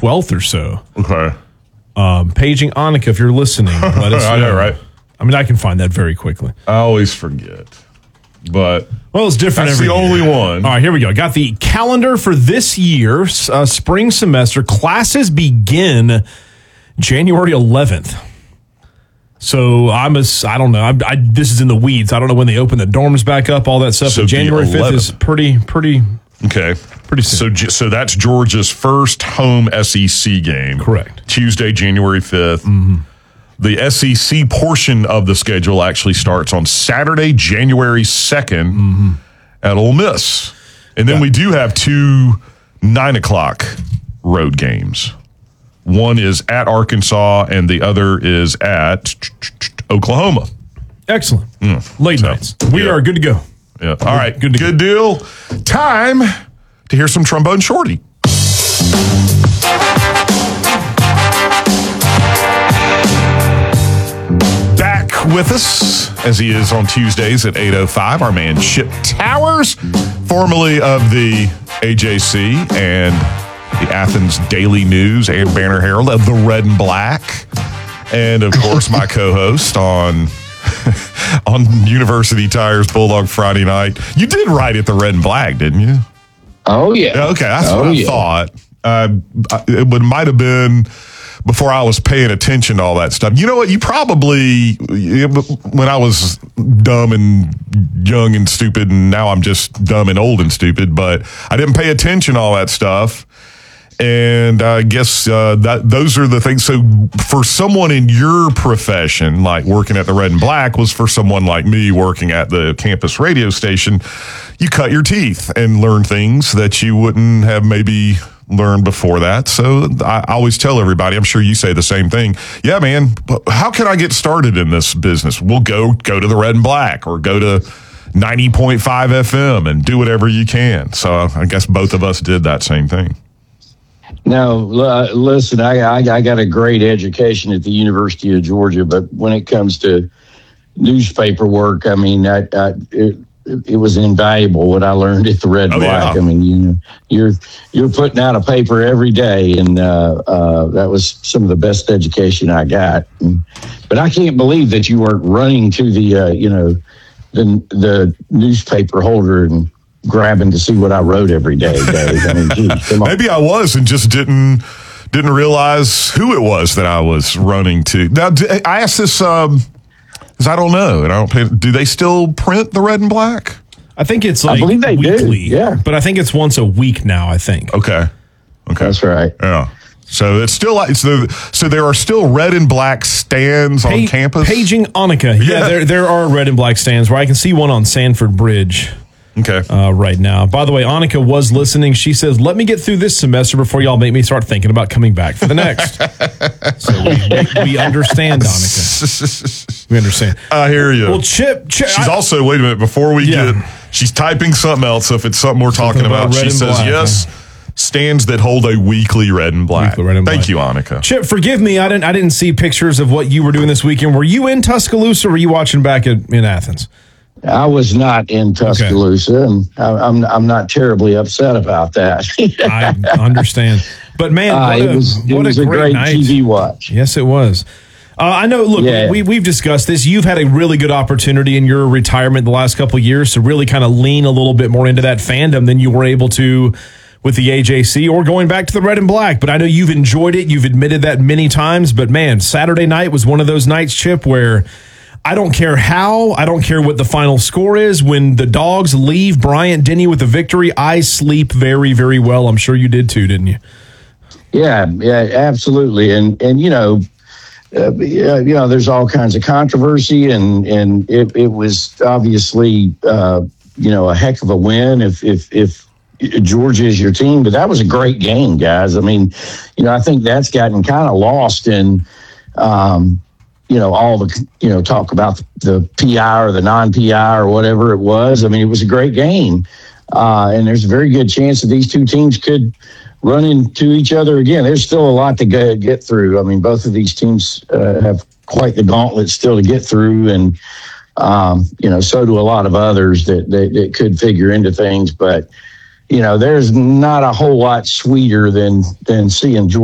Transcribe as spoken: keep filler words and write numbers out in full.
twelfth or so. Okay. Um, paging Annika, if you're listening, let us know. I know, right? I mean, I can find that very quickly. I always forget. But well, it's different that's every the year. only one. All right, here we go. Got the calendar for this year's uh, spring semester. Classes begin January eleventh. So I'm a, I don't know. I, I, this is in the weeds. I don't know when they open the dorms back up, all that stuff. So but January fifth is pretty, pretty, okay. Pretty soon. So, so that's Georgia's first home S E C game. Correct. Tuesday, January fifth. Mm-hmm. The S E C portion of the schedule actually starts on Saturday, January second mm-hmm. at Ole Miss. And then yeah. we do have two nine o'clock road games. One is at Arkansas, and the other is at Oklahoma. Excellent. Mm. Late so, nights. We yeah. are good to go. Yeah. All right. Good, to good go. deal. Time to hear some Trombone Shorty. Back with us, as he is on Tuesdays at eight oh five, our man Chip Towers, formerly of the A J C and the Athens Daily News and Banner Herald of the Red and Black. And, of course, my co-host on on University Tires Bulldog Friday Night. You did write at the Red and Black, didn't you? Oh, yeah. Okay, that's oh, what I yeah. thought. Uh, it would, might have been before I was paying attention to all that stuff. You know what? You probably, when I was dumb and young and stupid, and now I'm just dumb and old and stupid, but I didn't pay attention to all that stuff. And I guess uh, that those are the things. So for someone in your profession, like working at the Red and Black, was for someone like me working at the campus radio station, you cut your teeth and learn things that you wouldn't have maybe learned before that. So I always tell everybody, I'm sure you say the same thing. Yeah, man, how can I get started in this business? We'll go go to the Red and Black or go to ninety point five F M and do whatever you can. So I guess both of us did that same thing. No, uh, listen, I, I I got a great education at the University of Georgia, but when it comes to newspaper work, I mean, I, I, it, it was invaluable what I learned at the Red and oh, Black. Yeah. I mean, you know, you're you're putting out a paper every day, and uh, uh, that was some of the best education I got. And, but I can't believe that you weren't running to the uh, you know the the newspaper holder and grabbing to see what I wrote every day, Dave. I mean, geez, come on. Maybe I was and just didn't didn't realize who it was that I was running to. Now, I asked this um, because I don't know, and I don't pay. Do they still print the Red and Black? I think it's like I believe they weekly, do, yeah. But I think it's once a week now. I think. Okay, okay, that's right. Yeah. So it's still it's the so there are still Red and Black stands on pa- campus. Paging Annika, yeah, Yeah. there there are Red and Black stands where I can see one on Sanford Bridge. Okay. Uh, right now. By the way, Annika was listening. She says, let me get through this semester before y'all make me start thinking about coming back for the next. So we, we, we understand, Annika. We understand. I hear you. Well, Chip, Chip she's I, also, wait a minute, before we yeah. get, she's typing something else. So if it's something we're Something talking about, about she Red and says, Black, yes, huh? stands that hold a weekly Red and Black. Weekly Red and Thank Black. you, Annika. Chip, forgive me. I didn't I didn't see pictures of what you were doing this weekend. Were you in Tuscaloosa or were you watching back at, in Athens? I was not in Tuscaloosa, okay. and I, I'm I'm not terribly upset about that. I understand, but man, uh, what it a, was it what was a a great, great night. T V watch. Yes, it was. Uh, I know. Look, yeah. we we've discussed this. You've had a really good opportunity in your retirement the last couple of years to really kind of lean a little bit more into that fandom than you were able to with the A J C or going back to the Red and Black. But I know you've enjoyed it. You've admitted that many times. But man, Saturday night was one of those nights, Chip, where I don't care how, I don't care what the final score is. When the Dogs leave Bryant Denny with the victory, I sleep very, very well. I'm sure you did too, didn't you? Yeah, yeah, absolutely. And and you know, uh, you know, there's all kinds of controversy, and and it, it was obviously uh, you know a heck of a win if if if Georgia is your team. But that was a great game, guys. I mean, you know, I think that's gotten kind of lost in. Um, you know, all the, you know, talk about the P I or the non-P I or whatever it was. I mean, it was a great game. Uh, and there's a very good chance that these two teams could run into each other again. There's still a lot to go, get through. I mean, both of these teams uh, have quite the gauntlet still to get through. And, um, you know, so do a lot of others that, that, that could figure into things. But, you know, there's not a whole lot sweeter than, than seeing Georgia